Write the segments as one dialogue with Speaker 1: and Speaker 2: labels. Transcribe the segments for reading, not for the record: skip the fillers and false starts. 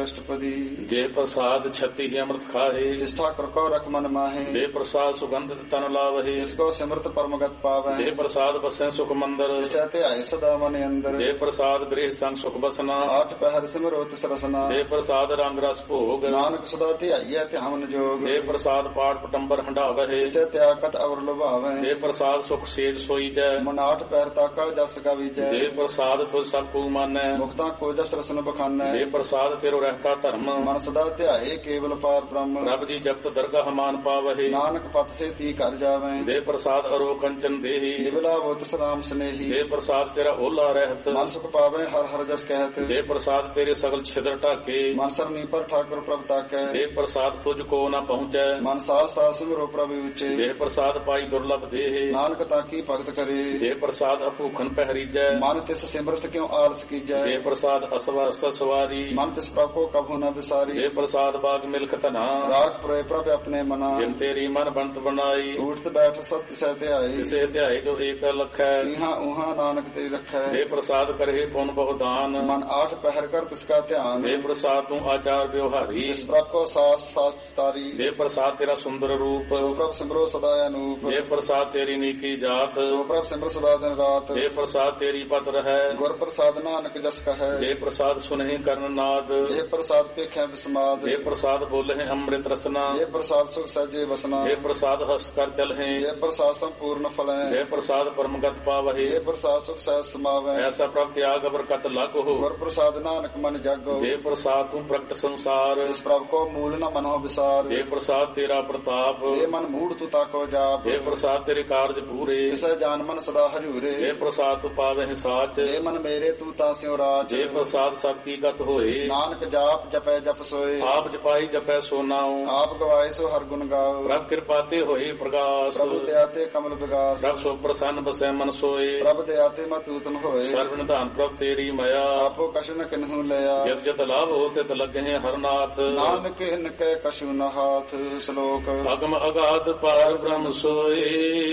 Speaker 1: अष्टपदी।
Speaker 2: जे प्रसाद छति ही अमृत खाहे,
Speaker 1: जिस ठाकुर को रख मन माहे।
Speaker 2: जे प्रसाद सुगंधित तन लावहे,
Speaker 1: जिसको सिमरत परमगत पावे।
Speaker 2: जे प्रसाद बसे सुख मंदिर,
Speaker 1: जिसते आए सदा मन अंदर।
Speaker 2: जे प्रसाद गृह संग सुख बसना,
Speaker 1: आठ पहर सिमरो तिस रसना।
Speaker 2: जे प्रसाद रंग रस भोग,
Speaker 1: नानक सदा ध्याइयै ध्यान जोग।
Speaker 2: जे प्रसाद पाठ पटंबर हंडावहे,
Speaker 1: जिसे त्यागत अवर लुभावे।
Speaker 2: जे प्रसाद सुख सेज सोई जै,
Speaker 1: मन आठ पहर ताका जस का विजय।
Speaker 2: जे प्रसाद तुझ सब को मानै,
Speaker 1: मुक्ता को जस रसन बखानै।
Speaker 2: जे प्रसाद तेरो रहता धर्म,
Speaker 1: मन सदा ध्याए केवल पार ब्रह्म।
Speaker 2: रब जी जपत दरगाह मान पावहे,
Speaker 1: नानक पत से ती कर जावे।
Speaker 2: जे प्रसाद अरो कंचन देही,
Speaker 1: निबला वो तिस राम स्नेही।
Speaker 2: जे प्रसाद तेरा ओला रहत,
Speaker 1: मन सुख पावे हर हर जस कहत।
Speaker 2: जे प्रसाद तेरे सगल छिद्र ढाके,
Speaker 1: मन सरनी पर ठाकुर प्रभ ताकै।
Speaker 2: जे प्रसाद तुझको न पहुँचै,
Speaker 1: मन सास सास सिमरो प्रभु उचे।
Speaker 2: जे प्रसाद पाई दुर्लभ देहे,
Speaker 1: नानक ताकी भगत करे।
Speaker 2: जे प्रसाद अभूखन पहरीजै,
Speaker 1: मन तिस सिमरत क्यों आलस कीजै।
Speaker 2: जे प्रसाद असवर सवारी,
Speaker 1: मन तिस प्रभ को कभू न विसारी।
Speaker 2: जे प्रसाद बाग मिल्क तना,
Speaker 1: राग पुरे प्रभ अपने मना।
Speaker 2: जिन तेरी मन बनत बनाई,
Speaker 1: उठत बैठ सत्य सहते आई।
Speaker 2: जिसे ध्याय जो एक लख है,
Speaker 1: इहाँ उहाँ नानक तेरी रखै।
Speaker 2: जे प्रसाद करे पुन बहुदान,
Speaker 1: मन आठ पहर कर तिसका ध्यान।
Speaker 2: जे प्रसाद तू आचार व्यवहारी,
Speaker 1: जिस प्रभ को सास सास तारी।
Speaker 2: जे प्रसाद तेरा सुंदर रूप,
Speaker 1: सो प्रभ सिमरो सदा अनूप।
Speaker 2: जे प्रसाद तेरी नीकी जात,
Speaker 1: सो प्रभ सिमर सदा दिन रात।
Speaker 2: जे प्रसाद तेरी पत्र है,
Speaker 1: गुर प्रसाद नानक जस कहे।
Speaker 2: जे प्रसाद सुनहि कर्ण नाद,
Speaker 1: जे प्रसाद पेख्या विस्माद।
Speaker 2: जे प्रसाद बोले अमृत रसना,
Speaker 1: जे प्रसाद सुख सहजे बसना।
Speaker 2: जे प्रसाद हंस कर चलहे,
Speaker 1: जे प्रसाद संपूर्ण फलै।
Speaker 2: जे प्रसाद परमगत पावहे,
Speaker 1: जे प्रसाद सुख सहज समावै।
Speaker 2: ऐसा प्रभ त्याग बरकत लाग हो।
Speaker 1: गुर प्रसाद नानक मन जागो।
Speaker 2: जे प्रसाद तू प्रगट संसार,
Speaker 1: जिस प्रभ को मूल न मनो विसार।
Speaker 2: जे प्रसाद तेरा प्रताप,
Speaker 1: जे मन मूढ़ तू ताको जाप।
Speaker 2: जे प्रसाद तेरे कार्य पूरे,
Speaker 1: जिसे जान मन सदा हजूरे।
Speaker 2: जे प्रसाद तू पावे साच,
Speaker 1: जे मन मेरे तू तास्यो राज।
Speaker 2: जे प्रसाद सब की गत होए,
Speaker 1: नानक जाप जपै जप सोए।
Speaker 2: आप जपाई जपै सो नाऊ,
Speaker 1: आप गवाए सो हर गुण गाओ।
Speaker 2: प्रभ कृपाते होए प्रकाश,
Speaker 1: प्रभु दयाते कमल विगास।
Speaker 2: प्रभ सो प्रसन्न बसै मन सोए,
Speaker 1: प्रभ दयाते मत उत्तम होए।
Speaker 2: सर्व निधान प्रभ तेरी मया,
Speaker 1: आपो कछु न किन्हु लया।
Speaker 2: जत जत लाभ होते त लगे हरनाथ,
Speaker 1: नानक इनके कछु न हाथ। श्लोक
Speaker 2: अगम अगाध पार ब्रह्म सोए,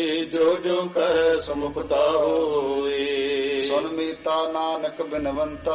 Speaker 2: जो जो कह सुमुखता होए।
Speaker 1: सुन मीता नानक बिनवंता,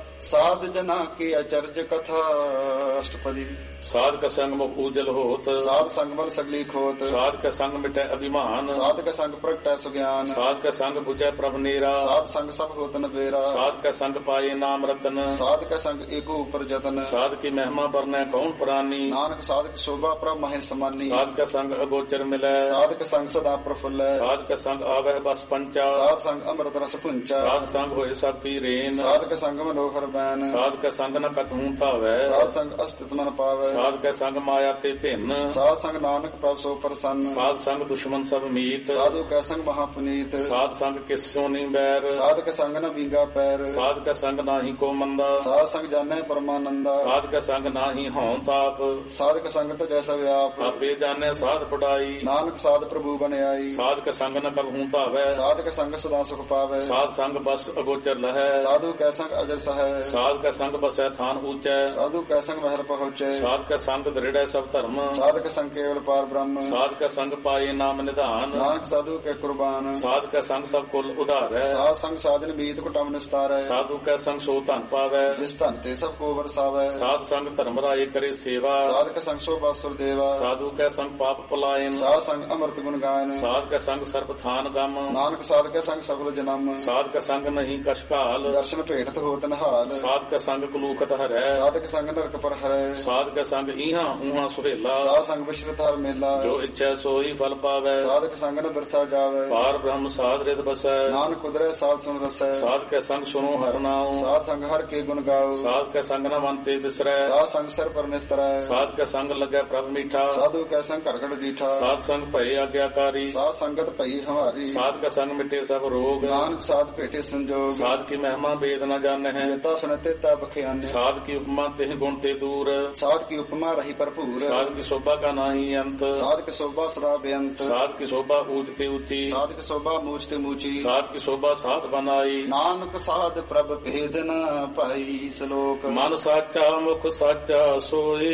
Speaker 1: साध जना की अचर्ज कथा। अष्टपदी।
Speaker 2: साध का संग मुख उजल होत,
Speaker 1: साध संग बल सगली खोत।
Speaker 2: साध का संग मिटै अभिमान,
Speaker 1: साध का संग प्रगटै सुज्ञान।
Speaker 2: साध का संग बुझै प्रभ नीरा,
Speaker 1: साध संग सब होत न बेरा।
Speaker 2: साध का संग पाए नाम रतन,
Speaker 1: साध का संग एको ऊपर जतन।
Speaker 2: साध की महिमा बरनै कौन प्राणी,
Speaker 1: नानक साध की शोभा प्रभ महे समानी।
Speaker 2: साध का संग अगोचर मिलै,
Speaker 1: साध का संग सदा प्रफुल्ल।
Speaker 2: साध का संग आवह बस पंचा,
Speaker 1: साध संग अमृत रस पुंचा।
Speaker 2: साध संग होए सब पी रेन,
Speaker 1: साध का संग मनोहर बैन।
Speaker 2: साध का संग न कतहूं तावै,
Speaker 1: साध संग अस्तित्व मन पावै।
Speaker 2: साध का संग माया ते भिन्न,
Speaker 1: साध संग नानक प्रभ सो प्रसन्न।
Speaker 2: साध संग दुश्मन सब मीत,
Speaker 1: साधु का संग महापुनीत।
Speaker 2: साध संग किस्यो नहीं बैर,
Speaker 1: साध का संग न बींगा पैर।
Speaker 2: साध का संग नाही को मंदा,
Speaker 1: साध संग जाने परमानंदा।
Speaker 2: साध का संग नाही हों ताप,
Speaker 1: साध का संग तो जैसा व्याप।
Speaker 2: आपे जाने साध पढ़ाई,
Speaker 1: नानक साध प्रभु बन आई।
Speaker 2: साध का संग न कबहूं तावै,
Speaker 1: साध का संग सदा सुख पावै।
Speaker 2: साध संग बस अगोचर लहै,
Speaker 1: साधु का संग अजर सहै।
Speaker 2: साध का संग बसै थान ऊंचै,
Speaker 1: साधु का संग महल पहुँचे।
Speaker 2: साध का संग दृढ़ सब धर्म,
Speaker 1: साध का संग केवल पार ब्रह्म।
Speaker 2: साध का संग पाए नाम निधान,
Speaker 1: नानक साधु के कुर्बान।
Speaker 2: साध का संग सब कुल उधार है,
Speaker 1: साध संग साजन बीत कुटम निस्तार है।
Speaker 2: साधु का संग सो धन पावै,
Speaker 1: जिस धन ते सब को बरसावै।
Speaker 2: साध संग धर्म राय करे सेवा,
Speaker 1: साध का संग शोभा सुर देवा।
Speaker 2: साधु का संग पाप पलायन,
Speaker 1: साध संग अमृत गुण गायन।
Speaker 2: साध का संग सर्प थान गम,
Speaker 1: नानक साध का संग सगल जन्म।
Speaker 2: साध का संग नहीं कशकाल,
Speaker 1: दर्शन भेटत होत नहाल।
Speaker 2: साध का संग कुलूकत हरै,
Speaker 1: साध का संग नरक पर हरै।
Speaker 2: साध का संग इहां उहां सुहेला,
Speaker 1: साध संग विश्रित हर मेला।
Speaker 2: जो इच्छा सोई फल पावै,
Speaker 1: साध का संग न बिरथा जावै।
Speaker 2: पार ब्रह्म साध रित बसै,
Speaker 1: नानक उदरै साध सुन रसै।
Speaker 2: साध के संग सुनो हर नाम,
Speaker 1: साध संग हर के गुण गाओ।
Speaker 2: साध के संग न मनते बिसरै,
Speaker 1: साध संग सर पर निस्तरै।
Speaker 2: साध के संग लगे प्रभ मीठा,
Speaker 1: साधु का संग करकट दीठा।
Speaker 2: साध संग भय आज्ञाकारी,
Speaker 1: साध संगत भई हमारी।
Speaker 2: साध का संग मिटे सब रोग,
Speaker 1: नानक साध भेटे संजोग।
Speaker 2: साध की महिमा वेद न जाने हैं,
Speaker 1: जेता सुनते ता बख्यान।
Speaker 2: साध की उपमा तेह गुण ते दूर,
Speaker 1: साध की उपमा रही भरपूर।
Speaker 2: साध की शोभा का नाही अंत,
Speaker 1: साध की शोभा सदा बेअंत।
Speaker 2: साध की शोभा ऊंचते ऊंची,
Speaker 1: साध की शोभा मूचते मूची।
Speaker 2: साध की शोभा साध बनाई,
Speaker 1: नानक साध प्रभ भेद न पाई। श्लोक
Speaker 2: मन साचा मुख साचा सोए,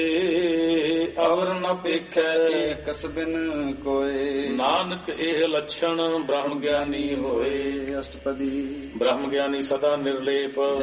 Speaker 1: अवर न पेखै एकस बिन कोय।
Speaker 2: नानक एह लक्षण ब्रह्म ज्ञानी होए।
Speaker 1: अष्टपदी।
Speaker 2: ब्रह्म ज्ञानी सदा निर्लेप,
Speaker 1: जैसे जल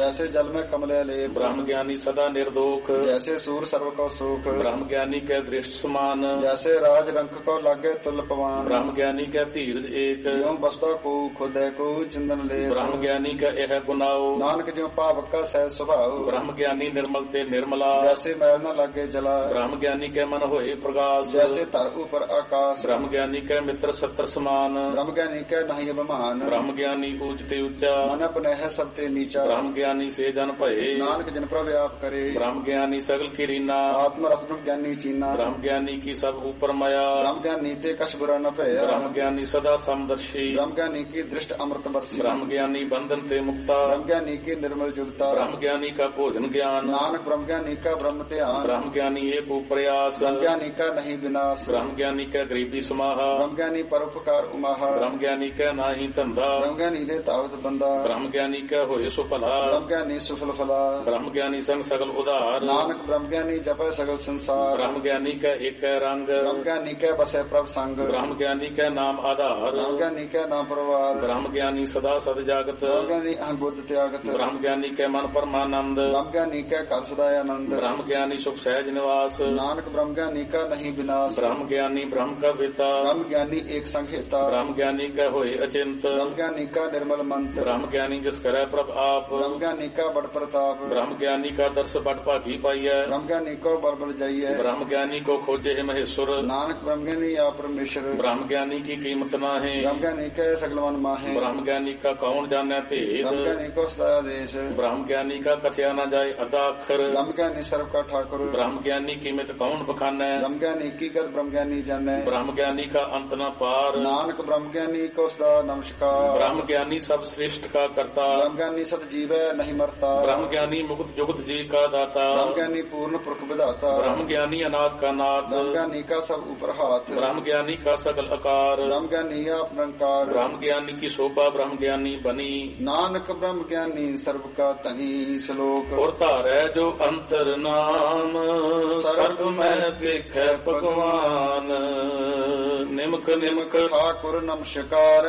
Speaker 1: जल में कमले लेप
Speaker 2: ब्रह्म ज्ञानी सदा निर्दोख
Speaker 1: जैसे सूर सर्व को सुख
Speaker 2: ब्रह्म ज्ञानी कै दृष्ट समान
Speaker 1: जैसे राज रंक को लागे तुल पवान
Speaker 2: ब्रह्म ज्ञानी कै धीरज एक
Speaker 1: ज्यों बसता को खुदे को चिंदन ले
Speaker 2: ब्रह्म ज्ञानी का यह गुनाओ
Speaker 1: नानक ज्यों पावक का सह स्वभाव
Speaker 2: ब्रह्म ज्ञानी निर्मल ते निर्मला
Speaker 1: जैसे मैल न लागे जला
Speaker 2: ब्रह्म ज्ञानी कै मन होए प्रकाश
Speaker 1: जैसे तर ऊपर आकाश
Speaker 2: ब्रह्म ज्ञानी कै मित्र सत्र समान
Speaker 1: ब्रह्म ज्ञानी के नहीं अभिमान
Speaker 2: ब्रह्म ज्ञानी ऊंच ते ऊंचा
Speaker 1: मन अपने है सब ते नीचा
Speaker 2: ब्रह्म ज्ञानी से जन भये
Speaker 1: नानक जन प्रव्याप करे
Speaker 2: ब्रह्म ज्ञानी सगल की रीना
Speaker 1: आत्म रस ब्रह्म ज्ञानी चीना
Speaker 2: ब्रह्म ज्ञानी की सब ऊपर माया
Speaker 1: ब्रह्म ज्ञानी ते कछ बुरा न भया
Speaker 2: ब्रह्म ज्ञानी सदा समदर्शी
Speaker 1: ब्रह्म ज्ञानी की दृष्ट अमृत वर्षी
Speaker 2: ब्रह्म ज्ञानी बंधन ते मुक्ता
Speaker 1: ब्रह्म ज्ञानी की निर्मल जुगता
Speaker 2: ब्रह्म ज्ञानी का भोजन ज्ञान
Speaker 1: नानक ब्रह्म ज्ञानी का ब्रह्म ध्यान
Speaker 2: ब्रह्म ज्ञानी एक प्रयास
Speaker 1: ब्रह्म ज्ञानी का नहीं विनाश
Speaker 2: ब्रह्म ज्ञानी का गरीबी समाहा
Speaker 1: ब्रह्म ज्ञानी परोपकार उमाहा
Speaker 2: ब्रह्म ज्ञानी का नाही धंधा
Speaker 1: ब्रह्म ज्ञानी दे तावत बंदा
Speaker 2: ब्रह्म ज्ञानी का होए सुफला
Speaker 1: ब्रह्म ज्ञानी सुफल फला
Speaker 2: ब्रह्म ज्ञानी संग सगल उदार
Speaker 1: नानक ब्रह्म ज्ञानी जपे सगल संसार
Speaker 2: ब्रह्म ज्ञानी का एक रंग
Speaker 1: ब्रह्म ज्ञानी के बसे प्रभ संग
Speaker 2: ब्रह्म ज्ञानी का नाम आधार
Speaker 1: ब्रह्म ज्ञानी के नाम परवार
Speaker 2: ब्रह्म ज्ञानी सदा सद जागत
Speaker 1: ब्रह्म ज्ञानी अहंगुद त्यागत
Speaker 2: ब्रह्म ज्ञानी के मन परमानंद
Speaker 1: ब्रह्म ज्ञानी के कर सदानंद
Speaker 2: ब्रह्म ज्ञानी सुख सहज निवास
Speaker 1: नानक ब्रह्म ज्ञानी का नहीं विनाश
Speaker 2: ब्रह्म ज्ञानी ब्रह्म का पिता
Speaker 1: ब्रह्म ज्ञानी एक संहिता
Speaker 2: ब्रह्म ज्ञानी का होए अचिंत
Speaker 1: ब्रह्म ज्ञानी का निर्मल मंत्र
Speaker 2: ब्रह्म ज्ञानी जिस करे प्रभ आप
Speaker 1: ब्रह्म ज्ञानी का बड़ प्रताप
Speaker 2: ब्रह्म ज्ञानी का दर्श बड़ भागी पाइय
Speaker 1: ब्रह्म ज्ञानी को बल बल जाइए
Speaker 2: ब्रह्म ज्ञानी को खोजे है महेश्वर
Speaker 1: नानक ब्रह्म ज्ञानी या परमेश्वर
Speaker 2: ब्रह्म ज्ञानी की कीमत ना है
Speaker 1: ब्रह्म ज्ञानी के सगल मन माहे
Speaker 2: ब्रह्म ज्ञानी का कौन जाने भेद
Speaker 1: ब्रह्म ज्ञानी को सदा देश
Speaker 2: ब्रह्म ज्ञानी का कथया न जाए अदा अक्षर
Speaker 1: ब्रह्म ज्ञानी सर्व का ठाकुर
Speaker 2: ब्रह्म ज्ञानी कीमत कौन बखाने
Speaker 1: ब्रह्म ज्ञानी की कर ब्रह्म ज्ञानी जाने
Speaker 2: ब्रह्म ज्ञानी का अंत न पार
Speaker 1: नानक ब्रह्म ज्ञानी को सदा नमस्कार
Speaker 2: ब्रह्म ज्ञानी सब श्रेष्ठ का करता
Speaker 1: ब्रह्म ज्ञानी सत जीव नहीं मरता
Speaker 2: ब्रह्म ज्ञानी मुक्त जुगत जी का दाता
Speaker 1: ब्रह्म ज्ञानी पूर्ण पुरख विधाता
Speaker 2: ब्रह्म ज्ञानी अनाथ का नाथ
Speaker 1: ब्रह्म ज्ञानी का सब ऊपर हाथ
Speaker 2: ब्रह्म ज्ञानी का सकल आकार
Speaker 1: ब्रह्म ज्ञानी आप निरंकार
Speaker 2: ब्रह्म ज्ञानी की शोभा ब्रह्म ज्ञानी बनी
Speaker 1: नानक ब्रह्म ज्ञानी सर्व का तनी श्लोक
Speaker 2: और तारे जो अंतर नाम सर्व में पेख भगवान निमक निमक
Speaker 1: ठाकुर नमस्कार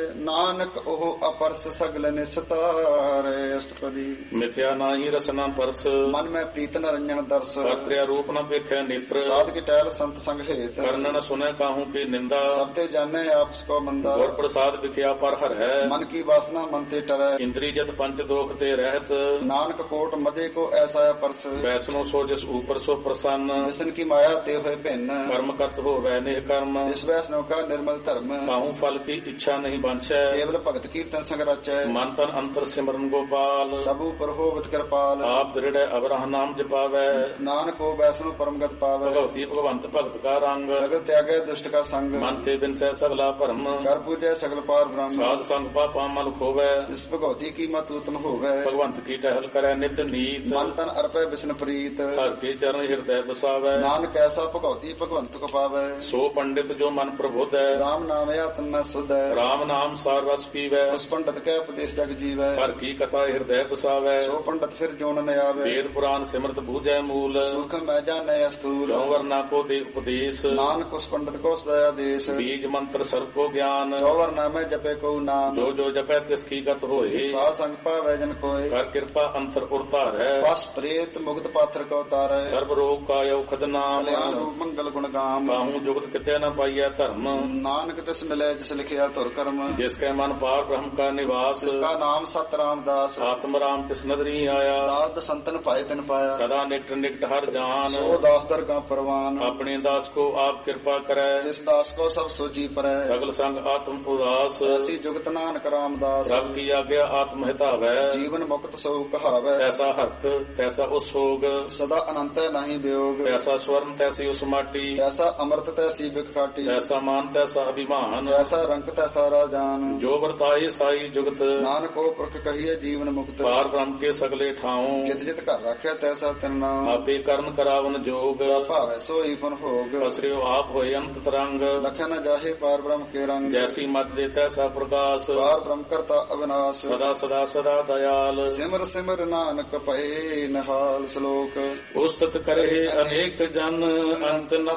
Speaker 1: नानक ओह अपरस सगल निस्तार अष्टपदी
Speaker 2: मिथ्या नाही रसना परस
Speaker 1: मन में प्रीत नरंजन दर्श
Speaker 2: कर्त्या रूप न पेख नेत्र
Speaker 1: साध की टहल संत संग हेत
Speaker 2: कर्ण न सुने काहू की निंदा
Speaker 1: सबते जाने आपस को मंदा
Speaker 2: और प्रसाद विख्या पर हर है
Speaker 1: मन की वासना मन ते टरै
Speaker 2: इंद्री जत पंच दोख ते रहत
Speaker 1: नानक कोट मदे को ऐसा परस
Speaker 2: वैष्णो सो जिस ऊपर सो प्रसन्न
Speaker 1: विष्णु की माया ते हुए भिन्न
Speaker 2: कर्म करत हो वह निह कर्म
Speaker 1: इस वैष्णव का निर्मल धर्म
Speaker 2: काहू फल की इच्छा नहीं बांछै
Speaker 1: केवल भगत कीर्तन संग रचै
Speaker 2: मन तन अंतर सिमरन गोपाल
Speaker 1: सब ऊपर होवत कृपाल
Speaker 2: आप दृढ़ अबरह नाम जपावै
Speaker 1: नानक को वैष्णव परमगत पावै
Speaker 2: भगवती भगवंत भगत का रंग
Speaker 1: सगल त्यागै दुष्ट का संग
Speaker 2: मन ते बिन सह सगला भरम
Speaker 1: कर पूजै सगल पार ब्रह्म
Speaker 2: साध संग पापा मल खोवै
Speaker 1: इस भगवती की मत उत्तम होवै
Speaker 2: भगवंत की टहल करै नित नीत
Speaker 1: मन तन अर्पै विष्णु प्रीत
Speaker 2: हर के चरण हृदय बसावै
Speaker 1: नानक ऐसा भगवती भगवंत को पावै
Speaker 2: सो पंडित जो मन प्रबुद्ध है
Speaker 1: राम नाम आत्म में सुध है
Speaker 2: राम नाम सार रस पीवै
Speaker 1: उस पंडित के उपदेश जग जीवै
Speaker 2: हर की कथा हृदय बसावै
Speaker 1: सो पंडित फिर जोन न आवे
Speaker 2: वेद पुराण सिमरत बूझै मूल
Speaker 1: सुख मैं जाने स्थूल
Speaker 2: जो वरना को दे उपदेश
Speaker 1: नानक उस पंडित को सदया देश
Speaker 2: बीज मंत्र सर्व को ज्ञान
Speaker 1: चौवर नाम जपे को नाम
Speaker 2: जो जो जपै तिसकी गत होए
Speaker 1: साध संग पावै जन कोय
Speaker 2: कर कृपा अंतर उरतार है
Speaker 1: बस प्रेत मुक्त पात्र को तारै
Speaker 2: सर्व रोग का औखद नाम
Speaker 1: कल्याण रूप मंगल गुण गाम
Speaker 2: काहू जुगत कितै न पाइया धर्म
Speaker 1: नानक तिस मिले जिस लिखिया तुर कर्म
Speaker 2: जिसके मन पार ब्रह्म का निवास
Speaker 1: जिसका नाम सत रामदास
Speaker 2: आत्म राम तिस नदरी आया
Speaker 1: दास संतन पाए तिन पाया
Speaker 2: सदा निकट निकट हर जान
Speaker 1: सो दास दरगाह परवान
Speaker 2: अपने दास को आप कृपा करे
Speaker 1: जिस दास को सब सोची परै
Speaker 2: सगल संग आत्म उदास
Speaker 1: ऐसी जुगत नानक रामदास
Speaker 2: सब की आज्ञा आत्म हितावै
Speaker 1: जीवन मुक्त सो कहावै
Speaker 2: तैसा हर्क तैसा उसोग
Speaker 1: सदा अनंत नहीं वियोग
Speaker 2: तैसा स्वर्ण तैसी उस माटी
Speaker 1: तैसा अमृत तैसी बिखाटी
Speaker 2: तैसा मान तैसा अभिमान
Speaker 1: तैसा रंग तैसा राजान
Speaker 2: जो वर्ताए साई जुगत
Speaker 1: नानक को पुरख कहिए जीवन मुक्त
Speaker 2: पार ब्रह्म के सगले ठाऊं
Speaker 1: जित जित कर रखे तैसा तिन नाम
Speaker 2: आपे कर्म करावन जोग
Speaker 1: भावै सोई पुन भोग
Speaker 2: पसरियो आप होए अंत तरंग
Speaker 1: लख न जाहे पार ब्रह्म के रंग
Speaker 2: जैसी मत दे तैसा प्रकाश
Speaker 1: पार ब्रह्म करता अविनाश
Speaker 2: सदा सदा सदा दयाल
Speaker 1: सिमर सिमर नानक पहे नहाल श्लोक
Speaker 2: उस्तत करे अनेक जन अंत न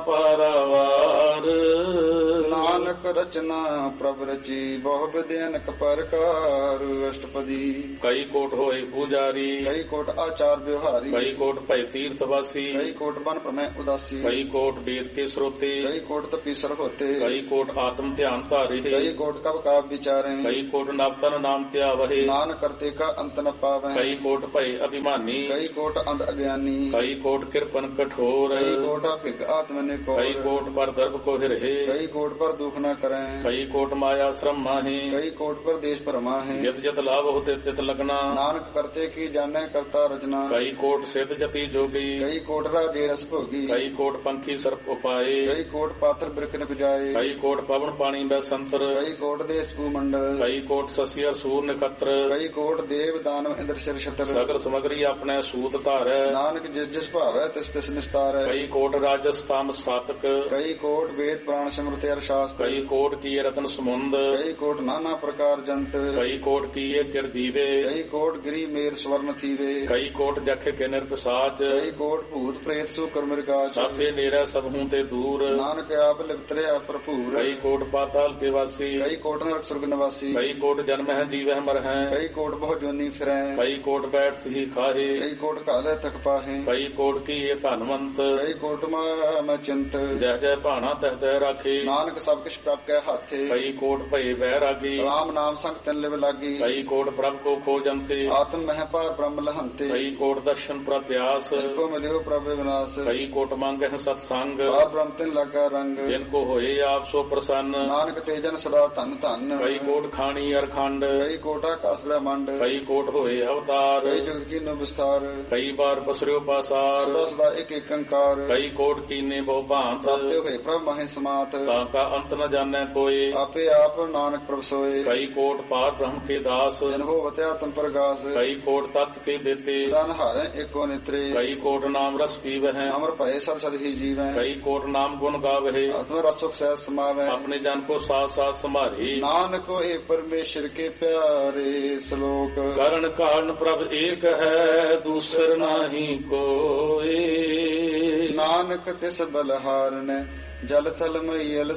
Speaker 2: पारावार
Speaker 1: नानक रचना प्रभ रची बहु विद्यनक परकार अष्टपदी
Speaker 2: कई कोट होए ਪੂਜਾਰੀ
Speaker 1: ਕਈ ਕੋਟ ਆਚਾਰ ਵਿਵਹਾਰੀ
Speaker 2: ਕਈ ਕੋਟ ਭੈ ਤੀਰਥ ਵਾਸੀ
Speaker 1: ਕਈ ਕੋਟ ਬਨ ਭ੍ਰਮੈ ਉਦਾਸੀ
Speaker 2: ਕਈ ਕੋਟ ਵੇਦ ਕੇ ਸਰੋਤੇ
Speaker 1: ਕਈ ਕੋਟ ਤਪੀਸਰ ਹੋਤੇ
Speaker 2: ਕਈ ਕੋਟ ਆਤਮ ਧਿਆਨ ਧਾਰੇ
Speaker 1: ਕਈ ਕੋਟ ਕਬ ਕਾਬ ਵਿਚਾਰੇ
Speaker 2: ਕਈ ਕੋਟ ਨਵਤਨ ਨਾਮ ਧਿਆਵਹਿ
Speaker 1: ਨਾਨਕ ਕਰਤੇ ਕਾ ਅੰਤ ਨ ਪਾਵੈ
Speaker 2: ਕਈ ਕੋਟ ਭੈ ਅਭਿਮਾਨੀ
Speaker 1: ਕਈ ਕੋਟ ਅੰਧ ਅਗਿਆਨੀ
Speaker 2: ਕਈ ਕੋਟ ਕਿਰਪਨ ਕਠੋਰ
Speaker 1: ਕਈ ਕੋਟ ਭਿਗ ਆਤਮ ਨੇ ਕੋ
Speaker 2: ਕਈ ਕੋਟ ਪਰ ਦਰਬ ਕੋ ਹਿਰਹਿ
Speaker 1: ਕਈ ਕੋਟ ਪਰ ਦੁਖ ਨ ਕਰੈ
Speaker 2: ਕਈ ਕੋਟ ਮਾਇਆ ਸ਼ਰਮ ਮਾਹੀ
Speaker 1: ਕਈ ਕੋਟ ਪਰ ਦੇਸ਼ ਭਰਮਾ ਹੈ
Speaker 2: ਜਿਤ ਜਿਤ ਲਾਭ ਹੋਤੇ ਤਿਤ ਲਗਨਾ
Speaker 1: ਨਾਨਕ ਕਰਤੇ ਕੀ ਜਾਣੈ ਕਰਤਾ ਰਚਨਾ
Speaker 2: ਕਈ ਕੋਟ ਸਿੱਧ ਜਤੀ ਜੋਗੀ
Speaker 1: ਕਈ ਕੋਟ ਰਾਜੇ ਰਸ ਭੋਗੀ
Speaker 2: ਕਈ ਕੋਟ ਪੰਖੀ ਸਰਪ ਉਪਾਏ
Speaker 1: ਕਈ ਕੋਟ ਪਾਤਰ ਬਿਰਕ ਨ ਬਜਾਏ
Speaker 2: ਕਈ ਕੋਟ ਪਵਨ ਪਾਣੀ ਬੈ ਸੰਤਰ
Speaker 1: ਕਈ ਕੋਟ ਦੇਸ਼ ਭੂ ਮੰਡਲ
Speaker 2: ਕਈ ਕੋਟ ਸਸੀਰ ਸੂਰ ਨਖਤਰ
Speaker 1: ਕਈ ਕੋਟ ਦੇਵ ਦਾਨਵ ਇੰਦਰ ਸ਼ਰ ਛਤਰ
Speaker 2: ਸਗਲ ਸਮਗਰੀ ਆਪਣੇ ਸੂਤ ਧਾਰੈ
Speaker 1: ਨਾਨਕ ਜਿਸ ਜਿਸ ਭਾਵੈ ਤਿਸ ਤਿਸ ਨਿਸਤਾਰੈ
Speaker 2: ਕਈ ਕੋਟ ਰਾਜਸ ਤਾਮ ਸਾਤਕ
Speaker 1: ਕਈ ਕੋਟ ਵੇਦ ਪ੍ਰਾਣ ਸਿਮਰਤਿ ਅਰ ਸ਼ਾਸਤਰ
Speaker 2: ਕਈ ਕੋਟ ਕੀ ਰਤਨ ਸਮੁੰਦ
Speaker 1: ਕਈ ਕੋਟ ਨਾਨਾ ਪ੍ਰਕਾਰ ਜੰਤ
Speaker 2: ਕਈ ਕੋਟ ਕੀਏ ਚਿਰ ਦੀਵੇ
Speaker 1: ਕਈ ਕੋਟ ਗਿਰੀ ਮੇਰ ਸਵਰਨ ਥੀਵੇ
Speaker 2: ਕਈ ਕੋਟ ਜਖ ਕੇ ਨਿਰਪਸਾਚ
Speaker 1: ਕਈ ਕੋਟ ਭੂਤ ਪ੍ਰੇਤ ਸੂ ਕਰ ਮਿਰਗਾਚ
Speaker 2: ਸਾਥੇ ਨੇੜਾ ਸਭ ਹੂੰ ਤੇ ਦੂਰ
Speaker 1: ਨਾਨਕ ਆਪ ਲਿਪਤਰਿਆ ਭਰਪੂਰ
Speaker 2: ਕਈ ਕੋਟ ਪਾਤਾਲ ਕੇ ਵਾਸੀ
Speaker 1: ਕਈ ਕੋਟ ਨਰਕ ਸੁਰਗ ਨਿਵਾਸੀ
Speaker 2: ਕਈ ਕੋਟ ਜਨਮ ਹੈ ਜੀਵਹਿ ਮਰ ਹੈ
Speaker 1: ਕਈ ਕੋਟ ਬਹੁ ਜੋਨੀ ਫਿਰੈ
Speaker 2: ਕਈ ਕੋਟ ਬੈਠ ਸਹੀ ਖਾਹੇ
Speaker 1: ਕਈ ਕੋਟ ਘਾਲੇ ਤਕ ਪਾਹੇ
Speaker 2: ਕਈ ਕੋਟ ਕੀਏ ਧਨਵੰਤ
Speaker 1: ਕਈ ਕੋਟ ਮੈਂ ਚਿੰਤ
Speaker 2: ਜੈ ਜੈ ਭਾਣਾ ਤਹਿ ਤਹਿ ਰਾਖੇ
Speaker 1: ਨਾਨਕ ਸਭ ਕਿਛ ਪ੍ਰਭ ਕੈ ਹਾਥੇ
Speaker 2: ਕਈ ਕੋਟ ਭਏ ਬਹਿ ਰਾਗੀ
Speaker 1: ਰਾਮ ਨਾਮ ਸੰਗ ਤਨ ਲਿਵ ਲਾਗੀ
Speaker 2: ਕਈ ਕੋਟ ਪ੍ਰਭ ਕੋ ਖੋਜੰਤੇ
Speaker 1: ਆਤਮ ਮਹਿ ਪਾਰ ਬ੍ਰਹਮ ਲਹੰਤੇ
Speaker 2: ਕਈ ਕੋਟ ਦਰਸ਼ਨ ਪ੍ਰਭ ਪਿਆਸ
Speaker 1: ਕੋ ਮਿਲਿਓ ਪ੍ਰਭ ਵਿਨਾਸ਼
Speaker 2: ਕਈ ਕੋਟ ਮੰਗਹਿ ਸਤ ਸੰਗ
Speaker 1: ਪਾਰ ਬ੍ਰਹਮ ਤਿਨ ਲਾਗਾ ਰੰਗ
Speaker 2: ਜਿਨ ਕੋ ਹੋਏ ਆਪ ਸੋ ਪ੍ਰਸੰਨ
Speaker 1: ਨਾਨਕ ਤੇਜਨ ਸਦਾ ਧਨ ਧਨ
Speaker 2: ਕਈ ਕੋਟ ਖਾਣੀ ਅਰਖੰਡ
Speaker 1: ਕਈ ਕੋਟ ਆਕਾਸ ਬ੍ਰਹਮੰਡ
Speaker 2: ਕਈ ਕੋਟ ਹੋਏ ਅਵਤਾਰ
Speaker 1: ਕਈ ਜੁਗਤ ਕੀ ਨੋ ਵਿਸਤਾਰ
Speaker 2: ਕਈ ਬਾਰ ਪਸਰਿਓ ਪਾਸਾਰ
Speaker 1: ਸਦਾ ਸਦਾ ਇੱਕ ਇੱਕ ਅੰਕਾਰ
Speaker 2: ਕਈ ਕੋਟ ਕੀਨੇ ਬਹੁ ਭਾਂਤ
Speaker 1: ਪ੍ਰਾਪਤੇ ਹੋਏ ਪ੍ਰਭ ਮਾਹੇ ਸਮਾਤ
Speaker 2: ਤਾਂ ਕਾ ਅੰਤ ਨ ਜਾਣੈ ਕੋਏ
Speaker 1: ਆਪੇ ਆਪ ਨਾਨਕ ਪ੍ਰਭ ਸੋਏ
Speaker 2: ਕਈ ਕੋਟ ਪਾਰ ਬ੍ਰਹਮ ਕੇ ਦਾਸ
Speaker 1: ਜਨ ਹੋਵਤਿ ਆਤਮ ਪ੍ਰਗਾਸ
Speaker 2: ਕਈ ਕੋਟ ਤਤ ਕੇ ਦੇਤੇ
Speaker 1: ਸਦਾ ਨਹਾਰੈ ਏਕੋ ਨਿਤਰੇ
Speaker 2: ਕਈ ਕੋਟ ਨਾਮ ਰਸ ਪੀਵਹਿ
Speaker 1: ਅਮਰ ਭਏ ਸਦ ਸਦ ਹੀ ਜੀਵੈ
Speaker 2: ਕਈ ਕੋਟ ਨਾਮ ਗੁਣ ਗਾਵਹਿ
Speaker 1: ਆਤਮ ਰਸੁਖ ਸਹਿ ਸਮਾਵੈ
Speaker 2: ਆਪਣੇ ਜਨ ਕੋ ਸਾਥ ਸਾਥ ਸੰਭਾਰੇ
Speaker 1: ਨਾਨਕ ਹੋਏ ਪਰਮੇਸ਼ਰ ਕੇ ਪਿਆਰੇ ਸ਼ਲੋਕ
Speaker 2: ਕਰਨ ਕਾਰਨ ਪ੍ਰਭ ਏਕ ਹੈ ਦੂਸਰ ਨਾਹੀ ਕੋਏ
Speaker 1: ਨਾਨਕ ਤਿਸ ਬਲਹਾਰਨੈ ਜਲ ਥਲ ਮਈਲ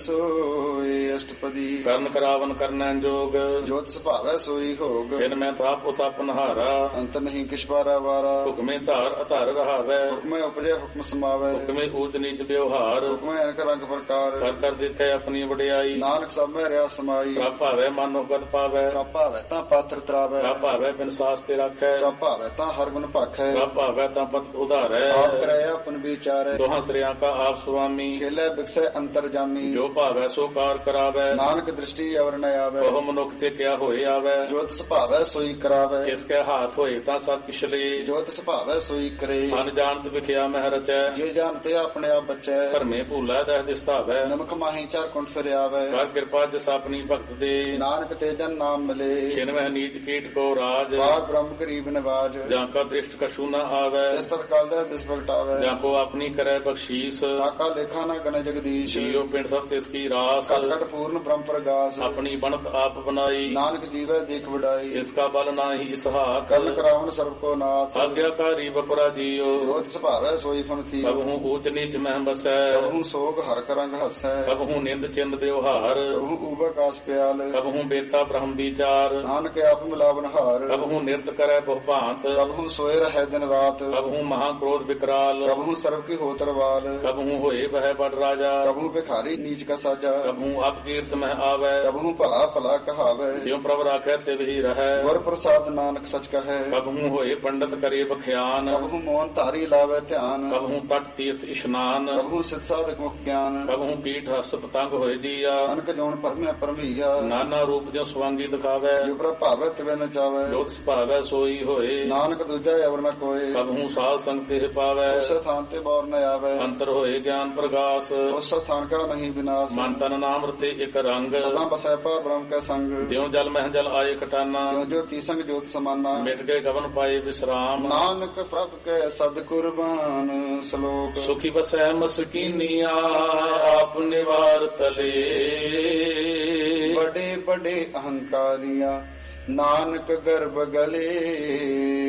Speaker 1: ਸੋਏ ਅਸ਼ਟਪਦੀ
Speaker 2: ਕਰਨ ਕਰਾਵਨ ਕਰਨੈ ਜੋਗ
Speaker 1: ਜੋਤ ਸੁਭਾਵੈ ਸੋਈ ਹੋਗ
Speaker 2: ਫਿਰ ਮੈਂ ਤਾਪ ਉਤਪ ਨਹਾਰਾ
Speaker 1: ਅੰਤ ਨਹੀਂ ਕਿਛ ਬਾਰਾ ਵਾਰਾ
Speaker 2: ਹੁਕਮੇ ਧਾਰ ਅਧਾਰ ਰਹਾਵੈ
Speaker 1: ਹੁਕਮੈ ਉਪਜੈ ਹੁਕਮ ਸਮਾਵੈ
Speaker 2: ਹੁਕਮੇ ਊਚ ਨੀਚ ਵਿਵਹਾਰ
Speaker 1: ਹੁਕਮੈ ਅਨਕ ਰੰਗ ਪ੍ਰਕਾਰ
Speaker 2: ਕਰ ਕਰ ਦਿੱਤੇ ਆਪਣੀ ਵਡਿਆਈ
Speaker 1: ਨਾਨਕ ਸਭ ਮੈਂ ਰਿਆ ਸਮਾਈ
Speaker 2: ਪ੍ਰਭ ਭਾਵੈ ਮਨੋ ਗਤ ਪਾਵੈ
Speaker 1: ਪ੍ਰਭ ਭਾਵੈ ਤਾਂ ਪਾਤਰ ਤਰਾਵੈ
Speaker 2: ਪ੍ਰਭ ਭਾਵੈ ਬਿਨ ਸਾਸ ਤੇ ਰੱਖੈ
Speaker 1: ਪ੍ਰਭ ਭਾਵੈ ਤਾਂ ਹਰ ਗੁਣ ਭਾਖੈ
Speaker 2: ਪ੍ਰਭ ਭਾਵੈ ਤਾਂ ਪਤ ਉਧਾਰੈ
Speaker 1: ਆਪ ਕਰੈ ਆਪਨ ਵਿਚਾਰੈ
Speaker 2: ਦੋਹਾਂ ਸ੍ਰਿਆਂ ਕਾ ਆਪ ਸੁਆਮੀ
Speaker 1: ਖੇਲੇ ਬਿਕਸੈ ਅੰਤਰ ਜਾਮੀ
Speaker 2: ਜੋ ਭਾਵੈ ਸੋ ਕਾਰ ਕਰਾਵੈ
Speaker 1: ਨਾਨਕ ਦ੍ਰਿਸ਼ਟੀ ਅਵਰ ਨ ਆਵੈ
Speaker 2: ਉਹ ਮਨੁੱਖ ਤੇ ਕਿਆ ਹੋਏ ਆਵੈ
Speaker 1: ਜੋਤ ਸੁਭਾਵੈ ਸੋਈ ਕਰਾਵੈ
Speaker 2: ਇਸ ਕੇ ਹਾਥ ਹੋਏ ਤਾਂ ਸਭ ਕਿਛਲੇ
Speaker 1: ਜੋਤ ਸੁਭਾਵੈ ਸੋਈ ਕਰੇ
Speaker 2: ਮਨ ਜਾਣਤ ਵਿਖਿਆ ਮਹਿ ਰਚੈ
Speaker 1: ਜੇ ਜਾਣਤੇ ਆਪਣੇ ਆਪ ਬਚੈ
Speaker 2: ਧਰਮੇ ਭੂਲਾ ਦਹਿ ਦਿਸਤਾਵੈ
Speaker 1: ਨਮਕ ਮਾਹੀ ਚਾਰ ਕੁੰਠ ਫਿਰ ਆਵੈ
Speaker 2: ਕਰ ਕਿਰਪਾ ਜਿਸ ਆਪਣੀ ਭਗਤ ਦੇ
Speaker 1: ਨਾਨਕ ਤੇ ਜਨ ਨਾਮ ਮਿਲੇ
Speaker 2: ਛਿਨਵਹਿ ਨੀਚ ਕੀਟ ਕੋ ਰਾਜ
Speaker 1: ਬਾਦ ਬ੍ਰਹਮ ਗਰੀਬ ਨਿਵਾਜ
Speaker 2: ਜਾਂ ਕਾ ਦ੍ਰਿਸ਼ਟ ਕਛੂ ਨ ਆਵੈ
Speaker 1: ਤਿਸ ਤਤ ਕਾਲ ਦਾ ਦਿਸ ਪ੍ਰਗਟਾਵੈ
Speaker 2: ਜਾਂ ਕੋ ਆਪਣੀ ਕਰੈ ਬਖਸ਼ੀਸ
Speaker 1: ਤਾਕਾ ਲੇਖਾ ਨਾ ਗਣ ਜਗਦੀਸ਼
Speaker 2: ਜੀਉ ਪਿੰਡ ਸਭ ਤਿਸ ਕੀ ਰਾਸ
Speaker 1: ਘਟ ਘਟ ਪੂਰਨ ਬ੍ਰਹਮ ਪ੍ਰਗਾਸ
Speaker 2: ਆਪਣੀ ਬਣਤ ਆਪ ਬਨਾਈ
Speaker 1: ਨਾਨਕ ਜੀਵੈ ਦੇਖ ਵਡਾਈ
Speaker 2: ਇਸ ਕਾ ਬਲ ਨਾਹੀ ਇਸ ਹਾਥ
Speaker 1: ਕਰਨ ਕਰਾਵਨ ਸਰਬ ਕੋ ਨਾਥ
Speaker 2: ਆਗਿਆਕਾਰੀ ਬਪਰਾ ਜੀਓ
Speaker 1: ਜੋਤ ਸੁਭਾਵੈ ਸੋਈ ਫਨ ਥੀ
Speaker 2: ਕਬਹੂ ਊਚ ਨੀਚ ਮਹਿ ਬਸੈ
Speaker 1: ਕਬਹੂ ਸੋਗ ਹਰ ਕਰੰਗ ਹਸੈ
Speaker 2: ਕਬਹੂ ਨਿੰਦ ਚਿੰਦ ਵਿਵਹਾਰ
Speaker 1: ਕਬਹੂ ਉਬਕਾਸ ਪਿਆਲ
Speaker 2: ਕਬਹੂ ਬੇਤਾ ਬ੍ਰਹਮ ਵਿਚਾਰ
Speaker 1: ਨਾਨਕ ਆਪ ਮਿਲਾਵਨ ਹਾਰ
Speaker 2: ਕਬਹੂ ਨਿਰਤ ਕਰੈ ਬਹੁ ਭਾਂਤ
Speaker 1: ਕਬਹੂ ਸੋਏ ਰਹਿ ਦਿਨ ਰਾਤ
Speaker 2: ਕਬਹੂ ਮਹਾ ਕ੍ਰੋਧ ਵਿਕਰਾਲ
Speaker 1: ਕਬਹੂ ਸਰਬ ਕੀ ਹੋ ਤਰਵਾਲ
Speaker 2: ਕਬਹੂ ਹੋਏ ਬਹਿ ਬੜ ਰਾਜਾ
Speaker 1: ਕਬਹੂ ਭਿਖਾਰੀ ਨੀਚ ਕਾ ਸਾਜਾ
Speaker 2: ਕਬਹੂ ਅਪਕੀਰਤ ਮਹਿ ਆਵੈ
Speaker 1: ਕਬਹੂ ਭਲਾ ਭਲਾ ਕਹਾਵੈ
Speaker 2: ਜਿਉ ਪ੍ਰਭ ਰਾਖੈ ਤਿਵ ਹੀ ਰਹੈ
Speaker 1: ਗੁਰ ਪ੍ਰਸਾਦ ਨਾਨਕ ਸਚ ਕਹੈ
Speaker 2: ਕਬਹੂ ਹੋਏ ਪੰਡਤ ਕਰੇ ਬਖਿਆਨ
Speaker 1: ਕਬਹੂ ਮੋਹਨ ਧਾਰੀ ਲਾਵੈ ਧਿਆਨ
Speaker 2: ਕਬਹੂ ਤਟ ਤੀਰਥ ਇਸ਼ਨਾਨ
Speaker 1: ਕਬਹੂ ਸਿਧ ਸਾਧਕ ਮੁਖ ਗਿਆਨ
Speaker 2: ਕਬਹੂ ਪੀਠ ਹਸ ਪਤੰਗ ਹੋਏ ਜੀਆ
Speaker 1: ਅਨਕ ਜੋਨ ਪਰਮੇ ਪਰਮਈਆ
Speaker 2: ਨਾਨਾ ਰੂਪ ਜਿਉ ਸਵਾਂਗੀ ਦਿਖਾਵੈ
Speaker 1: ਜੋ ਪ੍ਰਭ ਭਾਵੈ ਤਿਵੈ ਨ ਚਾਵੈ
Speaker 2: ਜੋਤ ਸੁਭਾਵੈ ਸੋਈ ਹੋਏ
Speaker 1: ਨਾਨਕ ਦੂਜਾ ਅਵਰ ਨ ਕੋਏ
Speaker 2: ਕਬਹੂ ਸਾਧ ਸੰਗ ਤੇ ਪਾਵੈ
Speaker 1: ਉਸ ਸਥਾਨ ਤੇ ਬੌਰ ਨ ਆਵੈ
Speaker 2: ਅੰਤਰ ਹੋਏ ਗਿਆਨ ਪ੍ਰਗਾਸ
Speaker 1: ਉਸ ਸਥਾਨ ਕਾ ਨਹੀਂ ਵਿਨਾਸ਼
Speaker 2: ਮਨ ਤਨ ਨਾਮ ਰਤੇ ਇਕ ਰੰਗ
Speaker 1: ਸਦਾ ਬਸੈ ਪਰ ਬ੍ਰਹਮ ਕੈ ਸੰਗ
Speaker 2: ਜਿਉ ਜਲ ਮਹਿ ਜਲ ਆਏ ਕਟਾਨਾ
Speaker 1: ਜੋ ਜੋਤੀ ਸੰਗ ਜੋਤ ਸਮਾਨਾ
Speaker 2: ਮਿਟ ਗਏ ਗਵਨ ਪਾਏ ਵਿਸਰਾਮ
Speaker 1: ਨਾਨਕ ਪ੍ਰਭ ਕੈ ਸਦ ਕੁਰਬਾਨ ਸ਼ਲੋਕ
Speaker 2: ਸੁਖੀ ਬਸੈ ਮਸਕੀਨੀਆ ਆਪ ਨਿਵਾਰ ਤਲੇ
Speaker 1: ਬੜੇ ਬੜੇ ਅਹੰਕਾਰੀਆਂ ਨਾਨਕ ਗਰਭ ਗਲੇ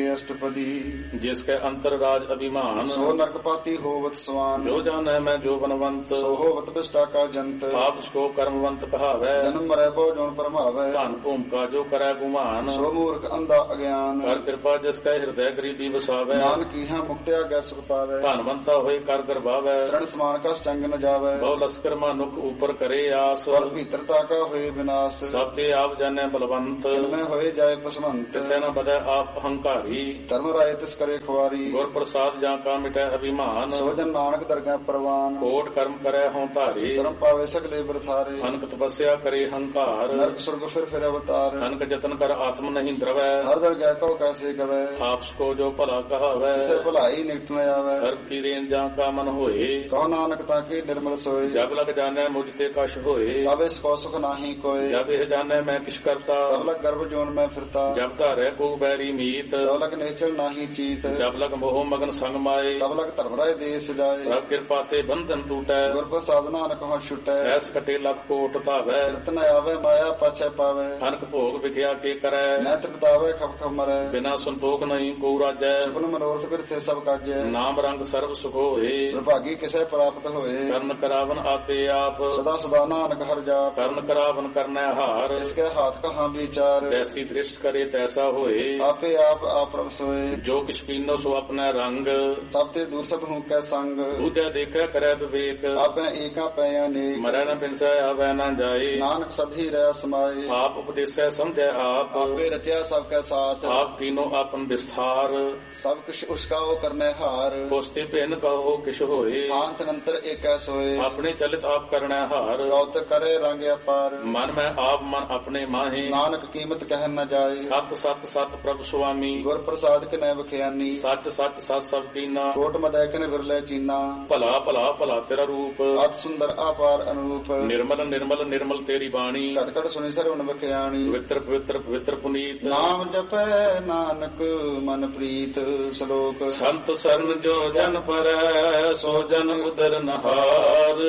Speaker 1: अष्टपदी।
Speaker 2: जिसके अंतर राज अभिमान,
Speaker 1: सो नरकपाती होवत स्वान।
Speaker 2: जो जाने मैं जो बनवंत,
Speaker 1: सो होवत बिष्टा का जंत।
Speaker 2: आप उसको कर्मवंत कहावै,
Speaker 1: जन्म मरै बहु जोन परमावै।
Speaker 2: धन भूम का जो करे गुमान,
Speaker 1: सो मूर्ख अंधा अज्ञान।
Speaker 2: कर कृपा जिसका हृदय गरीबी बसावै,
Speaker 1: नानक कीहा मुक्त्या गै सुख पावै।
Speaker 2: धनवंता होए कर गर्भावै,
Speaker 1: तरण समान का चंग न जावै।
Speaker 2: बहु लश्कर मानुख ऊपर करे आस,
Speaker 1: स्वर भीतरता का होए विनाश।
Speaker 2: सब ते आप जाने बलवंत,
Speaker 1: इनमें होए जाए पसवंत।
Speaker 2: तिसै न बदै आप अहंकारी,
Speaker 1: धर्म राय तिस करे खुआरी।
Speaker 2: गुर प्रसाद जा का मिटै अभिमान,
Speaker 1: सोजन नानक दरगाह परवान।
Speaker 2: कोट कर्म करे हों धारे,
Speaker 1: शरम पावे सगले बरथारे।
Speaker 2: अनक तपस्या करे हंकार,
Speaker 1: नरक स्वर्ग फिर अवतार।
Speaker 2: अनक जतन कर आत्म नहीं द्रवै,
Speaker 1: हर दरगाह को कैसे गवै।
Speaker 2: आपको जो भला कहावै,
Speaker 1: इसे भलाई निकट न आवै।
Speaker 2: सर्व की रेन जा का मन होए,
Speaker 1: कहो नानक ताके निर्मल सोए।
Speaker 2: जब लग जाने मुझ ते कश होए,
Speaker 1: तब इसको सुख नाही कोय।
Speaker 2: जब यह जाने मैं किस करता,
Speaker 1: तब लग गर्भ जोन में फिरता।
Speaker 2: जब धारे को बैरी मीत,
Speaker 1: तब लग नेचल नाही चीत।
Speaker 2: जब लग मोह मगन संग माए,
Speaker 1: तब लग धर्म राय देश जाए।
Speaker 2: तब कृपा ते बंधन टूटै,
Speaker 1: गुर प्रसाद नानक हो छुटै।
Speaker 2: सहस कटे लख कोट धावै,
Speaker 1: रतन आवे माया पाछे पावे।
Speaker 2: अनक भोग विख्या के करै,
Speaker 1: नैत बितावे खप खप मरै।
Speaker 2: बिना संतोख नहीं को राजै,
Speaker 1: सुपन मनोरथ बिरथे सब काजै।
Speaker 2: नाम रंग सर्व सुख होए,
Speaker 1: दुर्भागी किसे प्राप्त होए।
Speaker 2: कर्ण करावन आपे आप,
Speaker 1: सदा सदा नानक हर जाप।
Speaker 2: कर्ण करावन करनै हार,
Speaker 1: इसके हाथ कहाँ विचार।
Speaker 2: जैसी दृष्ट करे तैसा होए,
Speaker 1: आपे आप प्रभ सोए।
Speaker 2: जो किछ कीनो सो अपना रंग,
Speaker 1: तब ते दूर सब हूँ कै संग।
Speaker 2: दूजा देखै करै विवेक,
Speaker 1: आपे एका पै अनेक।
Speaker 2: मरै न बिनसै आवै न जाए,
Speaker 1: नानक सभी रह समाये।
Speaker 2: आप उपदेसै समझै आप,
Speaker 1: आपे रचा सबके साथ।
Speaker 2: आप कीनो आपन विस्तार,
Speaker 1: सब कुछ उसका वो करने हार।
Speaker 2: कोस्ते भिन्न कहो किछ होए,
Speaker 1: अंत नंतर एक सोए।
Speaker 2: अपने चलित आप करनै हार,
Speaker 1: गौत करे रंग अपार।
Speaker 2: मन में आप मन अपने माहे,
Speaker 1: नानक कीमत कह न जाए।
Speaker 2: सत सत सत प्रभु स्वामी,
Speaker 1: गुर प्रसाद के नैब खयानी।
Speaker 2: सच सच सत सब कीना,
Speaker 1: कोट मदै के विरले चीना।
Speaker 2: भला भला भला तेरा रूप,
Speaker 1: अत सुंदर अपार अनुरूप।
Speaker 2: निर्मल निर्मल निर्मल तेरी बाणी,
Speaker 1: घट घट सुनि सरवण बखयानी।
Speaker 2: पवित्र पवित्र पवित्र पुनीत,
Speaker 1: नाम जपै नानक मन प्रीत। श्लोक
Speaker 2: संत शरण जो जन परੈ, सो जन उदर नहार।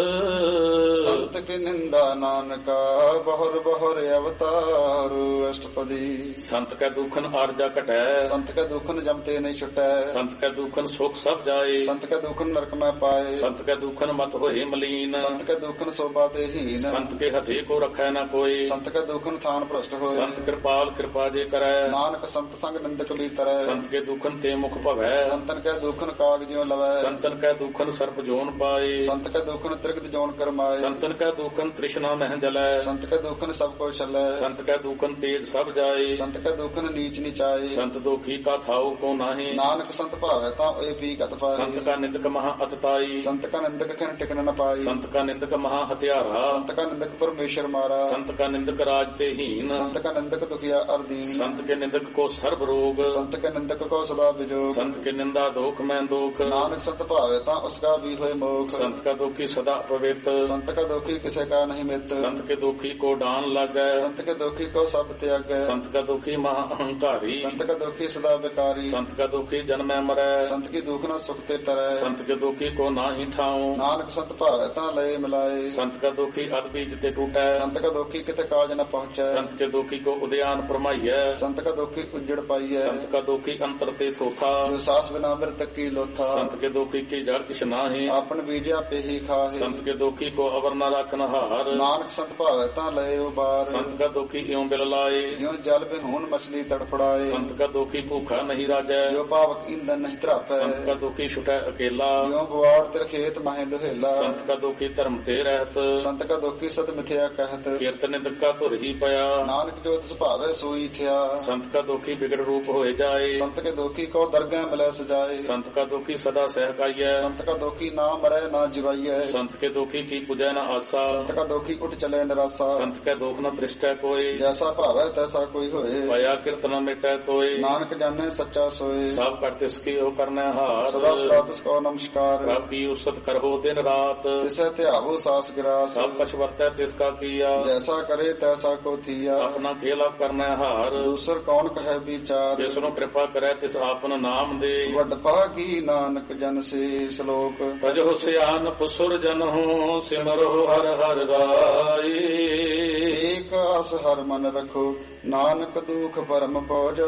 Speaker 1: संत की निंदा नानका, बहुर बहुर अवतार। अष्टपदी।
Speaker 2: संत कै दुखन आरजा कटै,
Speaker 1: संत के दुखन जमते नहीं छुटै।
Speaker 2: संत कै दुखन सुख सब जाए,
Speaker 1: संत के दुखन नरक में पाए।
Speaker 2: संत कै दुखन मत होए मलीन,
Speaker 1: संत के दुखन शोभा ते हीन।
Speaker 2: संत के हथे को रखै न कोई,
Speaker 1: संत के दुखन थान भ्रष्ट होए।
Speaker 2: संत कृपाल कृपा जे करै,
Speaker 1: नानक संत संग निंदक भीतरै।
Speaker 2: संत के दुखन ते मुख भवै,
Speaker 1: संतन के दुखन काग ज्यों लवै।
Speaker 2: संतन कै दुखन सर्प जोन पाए,
Speaker 1: संत के दुखन त्रिगत जोन करमाए।
Speaker 2: संतन कै दुखन तृष्णा मह जलै,
Speaker 1: संत के दुखन सब को छलै।
Speaker 2: संत कै दुखन तेज सब जाए,
Speaker 1: संत के दुखन नीच निचाए।
Speaker 2: संत दुखी का थाऊ को नाहि,
Speaker 1: नानक संत भावै ता ए पी गत पाए।
Speaker 2: संत का निंदक महा अतताई,
Speaker 1: संत का निंदक खन टिकन न पाई।
Speaker 2: संत का निंदक महा हत्यारा,
Speaker 1: संत का निंदक परमेश्वर मारा।
Speaker 2: संत का निंदक राज ते हीन,
Speaker 1: संत का निंदक दुखिया अर्दीन।
Speaker 2: संत के निंदक को सर्व रोग,
Speaker 1: संत के निंदक को सदा विजोग।
Speaker 2: संत के निंदा दोख में दोख,
Speaker 1: नानक संत भावै ता उसका भी होए मोख।
Speaker 2: संत का दुखी सदा पवित्र,
Speaker 1: संत का दुखी किसे का नहीं मित।
Speaker 2: संत के दुखी को डान लगै,
Speaker 1: संत के दुखी को सब त्यागै।
Speaker 2: संत का दुखी महा अहंकारी,
Speaker 1: संत का दुखी सदा बेकारी।
Speaker 2: संत का दुखी जन्मै मरै,
Speaker 1: संत की दुख न सुख ते टरै।
Speaker 2: संत के दुखी को नाहि ठाऊं,
Speaker 1: नानक संत भावै ता लय मिलाए।
Speaker 2: संत का दुखी अद बीज ते टूटै,
Speaker 1: संत का दुखी किते काज न पहुँचै।
Speaker 2: संत के दुखी को उद्यान परमाइयै,
Speaker 1: संत का दुखी उजड़ पाइयै।
Speaker 2: संत का दुखी अंतर ते थोथा,
Speaker 1: जो सास बिना मृतक की लोथा।
Speaker 2: संत के दुखी की जड़ किछ नाहि,
Speaker 1: आपन बीजा पे ही खाहे।
Speaker 2: संत के दुखी को अवर न रखन हार,
Speaker 1: नानक संत भावै ता लय उबार।
Speaker 2: संत का दुखी इਉਂ बिल लाए,
Speaker 1: ज्यों जल पे होन मछली तड़फड़ाए।
Speaker 2: संत का दुखी भूखा नहीं राजै,
Speaker 1: जो पावक ईंधन नहीं त्रापै।
Speaker 2: संत का दुखी छुटै अकेला,
Speaker 1: ज्यों बुआड़ तिर खेत माहे दुहेला।
Speaker 2: संत का दुखी धर्म ते रहत,
Speaker 1: संत का दुखी सत मिथ्या कहत।
Speaker 2: कीर्तन निंदक का धुर ही पया,
Speaker 1: नानक जो तिस भावै सोई थिया।
Speaker 2: संत का दुखी बिगड़ रूप होए जाए,
Speaker 1: संत के दुखी को दरगाह मिलै सजाए।
Speaker 2: संत का दुखी सदा सहकाइयै,
Speaker 1: संत का दुखी ना मरै ना जिवाइयै।
Speaker 2: संत के दुखी की पूजै न आसा,
Speaker 1: संत का दुखी उठ चले निराशा।
Speaker 2: संत के दुख न दृष्टै कोई,
Speaker 1: जैसा भावै तैसा कोई होए।
Speaker 2: पया कीर्तन मिटै कोई,
Speaker 1: नानक जाने सच्चा सोए।
Speaker 2: सब कर तिसकी ओ करनै हार,
Speaker 1: सदा सदा तिसको नमस्कार।
Speaker 2: रब की उसत करहो दिन रात,
Speaker 1: तिसे त्यागो सास गिरास।
Speaker 2: सब कछ वर्तै तिसका किया,
Speaker 1: जैसा करे तैसा को थिया।
Speaker 2: अपना खेला करनै हार,
Speaker 1: दूसर कौन कहे विचार।
Speaker 2: जिसनु कृपा करै तिस आपन नाम दे,
Speaker 1: वड भागी नानक जन से। श्लोक
Speaker 2: तजो सियान पुसुर जन हो, सिमरो हर हर राई।
Speaker 1: एक आस हर मन रखो, नानक दुख परम पौ जाई।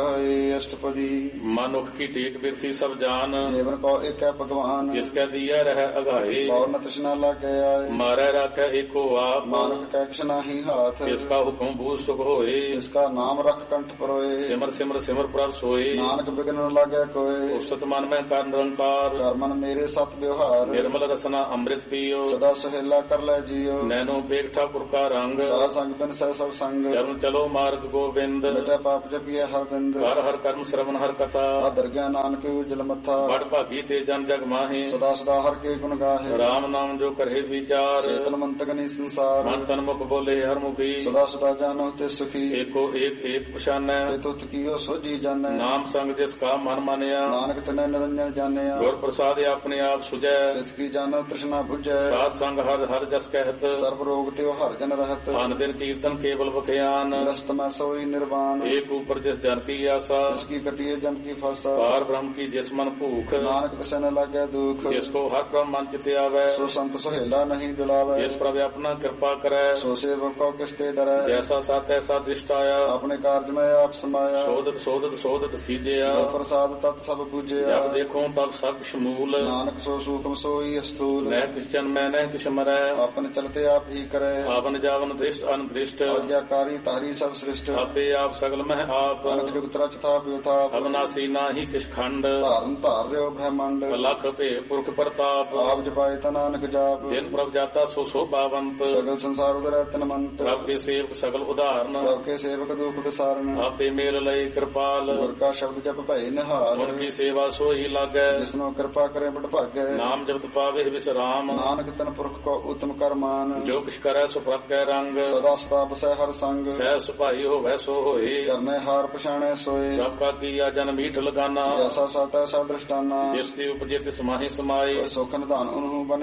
Speaker 1: ਹੈ ਅਸ਼ਟਪਦੀ।
Speaker 2: ਮਨੁੱਖ ਕੀ ਟੇਕ ਬਿਰਥੀ ਸਭ ਜਾਨ,
Speaker 1: ਜੀਵਨ ਕੋ ਏਕ ਹੈ ਭਗਵਾਨ।
Speaker 2: ਜਿਸ ਕੈ ਦੀਆ ਰਹਿ ਅਗਾਏ,
Speaker 1: ਔਰ ਨ ਤ੍ਰਿਸ਼ਨਾ ਲਾਗੇ ਆਏ।
Speaker 2: ਮਾਰੈ ਰਾਖੈ ਏਕੋ ਆਪ,
Speaker 1: ਮਾਨਕ ਕੈ ਕਿਛ ਨਾਹੀ ਹਾਥ।
Speaker 2: ਜਿਸ ਕਾ ਹੁਕਮ ਬੂਝ ਸੁਖ ਹੋਏ,
Speaker 1: ਜਿਸਕਾ ਨਾਮ ਰਖ ਕੰਠ ਪਰੋਏ।
Speaker 2: ਸਿਮਰ ਸਿਮਰ ਸਿਮਰ ਪ੍ਰਭ ਸੋਏ,
Speaker 1: ਨਾਨਕ ਬਿਗਨ ਨ ਲਾਗੇ ਕੋਏ।
Speaker 2: ਉਸਤ ਮਨ ਮੈਂ ਕਰ ਨਿਰੰਕਾਰ,
Speaker 1: ਕਰ ਮਨ ਮੇਰੇ ਸਤ ਵਿਵਹਾਰ।
Speaker 2: ਨਿਰਮਲ ਰਸਨਾ ਅੰਮ੍ਰਿਤ ਪੀਓ,
Speaker 1: ਸਦਾ ਸਹੇਲਾ ਕਰ ਲੈ ਜੀਓ।
Speaker 2: ਨੈਨੋ ਪੇਖ ਠਾਕੁਰ ਕਾ ਰੰਗ,
Speaker 1: ਸਾਧ ਸੰਗ ਬਿਨ ਸਹਿ ਸਭ ਸੰਗ।
Speaker 2: ਚਰਨ ਚਲੋ ਮਾਰਗ ਗੋਬਿੰਦ,
Speaker 1: ਮਿਟੈ ਪਾਪ ਜਪੀਐ ਹਰ ਬਿੰਦ।
Speaker 2: ਹਰ ਹਰ ਕਰਮ ਸ਼ਰਵਨ ਹਰ ਕਥਾ,
Speaker 1: ਆਦਰ ਗਿਆਨ ਨਾਨਕ ਉਜਲ ਮੱਥਾ।
Speaker 2: ਬੜ ਭਾਗੀ ਤੇ ਜਨ ਜਗ ਮਾਹੇ,
Speaker 1: ਸਦਾ ਸਦਾ ਹਰ ਕੇ ਗੁਣ ਗਾਹੇ।
Speaker 2: ਰਾਮ ਨਾਮ ਜੋ ਕਰੇ ਵਿਚਾਰ,
Speaker 1: ਚੇਤਨ ਮੰਤਕ ਨੀ ਸੰਸਾਰ।
Speaker 2: ਮਨ ਤਨ ਮੁਖ ਬੋਲੇ ਹਰ ਮੁਖੀ,
Speaker 1: ਸਦਾ ਸਦਾ ਜਾਨੋ ਤੇ ਸੁਖੀ।
Speaker 2: ਏਕੋ ਏਕ ਏਕ ਪਛਾਨੈ,
Speaker 1: ਤੇ ਤੁਤ ਕੀਓ ਸੋਜੀ ਜਾਣੈ।
Speaker 2: ਨਾਮ ਸੰਗ ਜਿਸ ਕਾ ਮਨ ਮਾਨਿਆ,
Speaker 1: ਨਾਨਕ ਤਨੈ ਨਿਰੰਜਨ ਜਾਣਿਆ।
Speaker 2: ਗੁਰ ਪ੍ਰਸਾਦ ਆਪਣੇ ਆਪ ਸੁਝੈ,
Speaker 1: ਤਿਸ ਕੀ ਜਾਣੋ ਤ੍ਰਿਸ਼ਨਾ ਬੁਝੈ।
Speaker 2: ਸਾਧ ਸੰਗ ਹਰ ਹਰ ਜਸ ਕਹਿਤ,
Speaker 1: ਸਰਬ ਰੋਗ ਤੇ ਹਰ ਜਨ ਰਹਤ।
Speaker 2: ਅਨ ਦਿਨ ਕੀਰਤਨ ਕੇਵਲ ਬਖਿਆਨ,
Speaker 1: ਗ੍ਰਸਤ ਮੈਂ ਸੋਈ ਨਿਰਵਾਨ।
Speaker 2: ਏਕ ਉਪਰ ਜਿਸ ਜਨ ਕੀ ਆਸਾ,
Speaker 1: ਤਿਸ ਕੀ ਕਟਿਏ ਜਮ ਕੀ ਫਾਸਾ।
Speaker 2: ਪਾਰ ਬ੍ਰਹਮ ਕੀ ਜਿਸ ਮਨ ਭੂਖ,
Speaker 1: ਨਾਨਕ ਤਿਸੈ ਨ ਲਾਗੈ ਦੁਖ।
Speaker 2: ਜਿਸ ਕੋ ਹਰ ਪ੍ਰਭ ਮਨ ਚਿਤ ਆਵੈ,
Speaker 1: ਸੋ ਸੰਤ ਸੁਹੇਲਾ ਨਹੀਂ ਜੁਲਾਵੈ।
Speaker 2: ਜਿਸ ਪ੍ਰਭ ਆਪਣਾ ਕਿਰਪਾ ਕਰੈ,
Speaker 1: ਸੋ ਸੇਵਕ ਕੋ ਕਿਸ ਤੇ ਡਰੈ।
Speaker 2: ਜੈਸਾ ਸਤ ਐਸਾ ਦ੍ਰਿਸ਼ਟ ਆਇਆ,
Speaker 1: ਆਪਣੇ ਕਾਰਜ ਮੈਂ ਆਪ ਸਮਾਇਆ।
Speaker 2: ਸੋਧਤ ਸੋਧਤ ਸੋਧਤ ਸੀਜਿਆ,
Speaker 1: ਗੁਰ ਪ੍ਰਸਾਦ ਤਤ ਸਭ ਪੂਜਿਆ।
Speaker 2: ਜਬ ਦੇਖੋ ਤਬ ਸਭ ਸ਼ਮੂਲ,
Speaker 1: ਨਾਨਕ ਸੋ ਸੂਖਮ ਸੋਈ ਅਸਥੂਲ।
Speaker 2: ਮੈਂ ਕਿਸਚਨ ਮੈਂ ਨਹਿ ਕਿਛ ਮਰੈ,
Speaker 1: ਆਪਨ ਚਲਤੇ ਆਪ ਹੀ ਕਰੈ।
Speaker 2: ਆਵਨ ਜਾਵਨ ਦ੍ਰਿਸ਼ਟ ਅਨਦ੍ਰਿਸ਼ਟ,
Speaker 1: ਆਗਿਆਕਾਰੀ ਤਾਰੀ ਸਭ ਸ੍ਰਿਸ਼ਟ।
Speaker 2: ਆਪੇ ਆਪ ਸਗਲ ਮਹਿ ਆਪ,
Speaker 1: ਅਨਕ ਜੁਗਤ ਰਚ ਥਾਪ ਵਿਥਾਪ।
Speaker 2: ਅਬਨਾਸੀ ਨਾਹੀ ਕਿਛ ਖੰਡ,
Speaker 1: ਧਾਰਨ ਧਾਰ ਰਿਓ ਬ੍ਰਹਮੰਡ।
Speaker 2: ਲਖ ਭੇ ਪੁਰਖ ਪ੍ਰਤਾਪ,
Speaker 1: ਆਪ ਜਪਾਏ ਤਾ ਨਾਨਕ ਜਾਪ।
Speaker 2: ਜਿਨ ਪ੍ਰਭ ਜਾਤਾ ਸੋ ਸੋਭਾਵੰਤ,
Speaker 1: ਸਗਲ ਸੰਸਾਰ ਉਦਰੈ ਤਨਮੰਤ।
Speaker 2: ਪ੍ਰਭ ਕੇ ਸੇਵਕ ਸਗਲ ਉਦਾਹਰਨ,
Speaker 1: ਪ੍ਰਭ ਕੇ ਸੇਵਕ ਦੁਖ ਵਿਸਾਰਨ।
Speaker 2: ਆਪੇ ਮੇਲ ਲਈ ਕਿਰਪਾਲ,
Speaker 1: ਗੁਰ ਕਾ ਸ਼ਬਦ ਜਪ ਭਏ ਨਿਹਾਲ।
Speaker 2: ਗੁਣ ਕੀ ਸੇਵਾ ਸੋਈ ਲਾਗੈ,
Speaker 1: ਜਿਸਨੋ ਕਿਰਪਾ ਕਰੇ ਬੜ ਭਾਗੈ।
Speaker 2: ਨਾਮ ਜਪਤ ਪਾਵੇ ਵਿਸਰਾਮ,
Speaker 1: ਨਾਨਕ ਤਨ ਪੁਰਖ ਕੋ ਉਤਮ ਕਰਮਾਨ।
Speaker 2: ਜੋ ਕਿਛ ਕਰੈ ਸੋ ਪ੍ਰਭ ਕੈ ਰੰਗ,
Speaker 1: ਸਦਾ ਸਦਾ ਬਸੈ ਹਰ ਸੰਗ।
Speaker 2: ਸਹਿ ਸੁਭਾਈ ਹੋਵੈ ਸੋ ਹੋਏ,
Speaker 1: ਕਰਨੇ ਹਾਰ ਪਛਾਣੈ ਸੋਏ।
Speaker 2: ਪ੍ਰਭ ਕਾ ਕੀਆ ਜਨ ਮੀਠ ਲਗਾਨਾ,
Speaker 1: ਜੈਸਾ ਸਤ ਐਸਾ ਦ੍ਰਿਸ਼ਟਾਨਾ।
Speaker 2: ਜਿਸ ਦੀ ਉਪਜੇ ਤਿਸ ਮਾਹੀ ਸਮਾਏ,
Speaker 1: ਕੋਈ ਸੁਖ ਨਿਧਾਨ ਉਹਨੂੰ ਬਨ